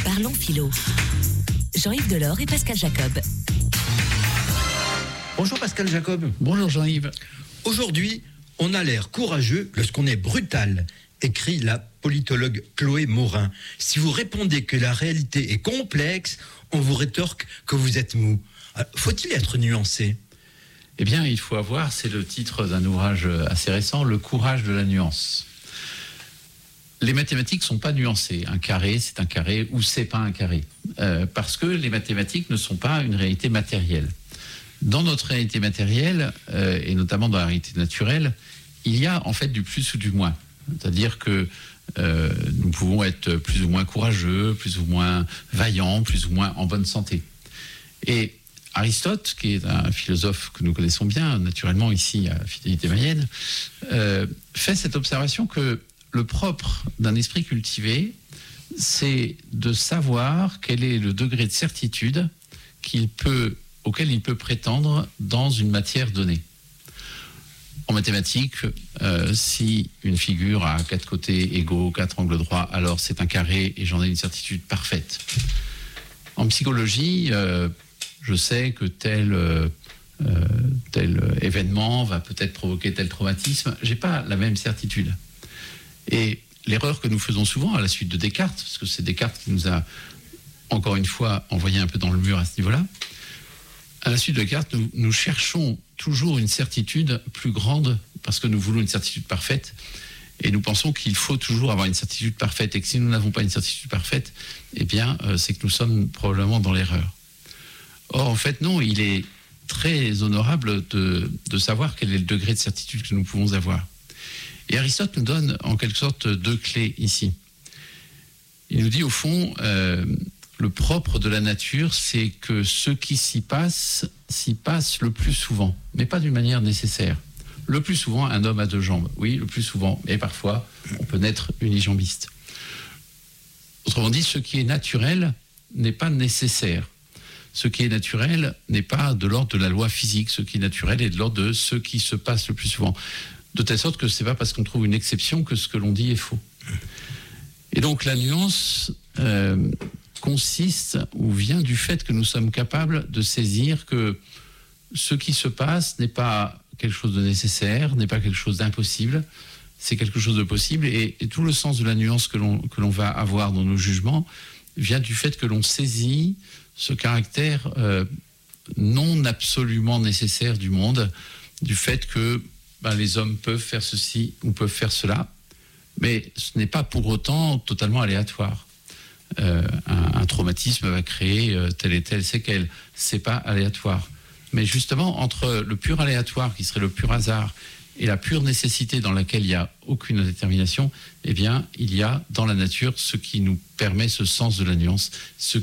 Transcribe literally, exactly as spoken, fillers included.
Parlons philo. Jean-Yves Delors et Pascal Jacob. Bonjour Pascal Jacob. Bonjour Jean-Yves. Aujourd'hui, on a l'air courageux lorsqu'on est brutal, écrit la politologue Chloé Morin. Si vous répondez que la réalité est complexe, on vous rétorque que vous êtes mou. Faut-il être nuancé ? Eh bien, il faut avoir, c'est le titre d'un ouvrage assez récent, Le courage de la nuance. Les mathématiques ne sont pas nuancées. Un carré, c'est un carré ou c'est pas un carré. Euh, parce que les mathématiques ne sont pas une réalité matérielle. Dans notre réalité matérielle, euh, et notamment dans la réalité naturelle, il y a en fait du plus ou du moins. C'est-à-dire que euh, nous pouvons être plus ou moins courageux, plus ou moins vaillants, plus ou moins en bonne santé. Et Aristote, qui est un philosophe que nous connaissons bien, naturellement ici à Fidélité Mayenne, euh, fait cette observation que le propre d'un esprit cultivé, c'est de savoir quel est le degré de certitude qu'il peut, auquel il peut prétendre dans une matière donnée. En mathématiques, euh, si une figure a quatre côtés égaux, quatre angles droits, alors c'est un carré et j'en ai une certitude parfaite. En psychologie, euh, je sais que tel, euh, tel événement va peut-être provoquer tel traumatisme. Je n'ai pas la même certitude. Et l'erreur que nous faisons souvent à la suite de Descartes, parce que c'est Descartes qui nous a, encore une fois, envoyé un peu dans le mur à ce niveau-là, à la suite de Descartes, nous, nous cherchons toujours une certitude plus grande, parce que nous voulons une certitude parfaite, et nous pensons qu'il faut toujours avoir une certitude parfaite, et que si nous n'avons pas une certitude parfaite, eh bien, euh, c'est que nous sommes probablement dans l'erreur. Or, en fait, non, il est très honorable de, de savoir quel est le degré de certitude que nous pouvons avoir. Et Aristote nous donne en quelque sorte deux clés ici. Il nous dit au fond, euh, le propre de la nature, c'est que ce qui s'y passe, s'y passe le plus souvent, mais pas d'une manière nécessaire. Le plus souvent, un homme a deux jambes. Oui, le plus souvent, mais parfois, on peut naître unijambiste. Autrement dit, ce qui est naturel n'est pas nécessaire. Ce qui est naturel n'est pas de l'ordre de la loi physique. Ce qui est naturel est de l'ordre de ce qui se passe le plus souvent. De telle sorte que ce n'est pas parce qu'on trouve une exception que ce que l'on dit est faux. Et donc la nuance euh, consiste ou vient du fait que nous sommes capables de saisir que ce qui se passe n'est pas quelque chose de nécessaire, n'est pas quelque chose d'impossible, c'est quelque chose de possible. Et, et tout le sens de la nuance que l'on, que l'on va avoir dans nos jugements vient du fait que l'on saisit ce caractère euh, non absolument nécessaire du monde, du fait que ben, les hommes peuvent faire ceci ou peuvent faire cela, mais ce n'est pas pour autant totalement aléatoire. Euh, un, un traumatisme va créer euh, telle et telle séquelle, c'est pas aléatoire. Mais justement, entre le pur aléatoire, qui serait le pur hasard, et la pure nécessité dans laquelle il n'y a aucune détermination, eh bien, il y a dans la nature ce qui nous permet ce sens de la nuance, ce